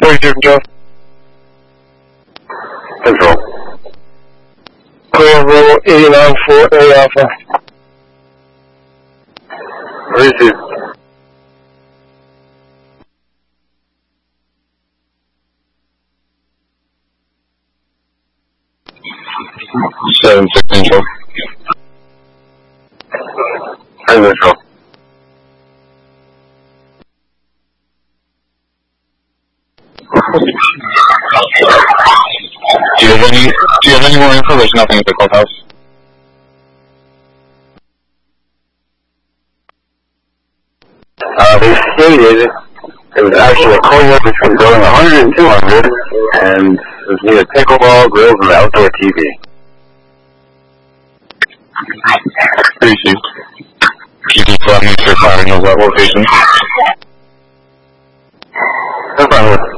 30 Joe. Control. Bravo 89 for A Alpha. Receive. Seven six control. Control. Do you have any more info? There's nothing at the clubhouse. They stated it was actually a cohort between building 100 and 200, and it was near pickleball, grills, and outdoor TV. Appreciate. You can tell me if you're firing those at location. No problem.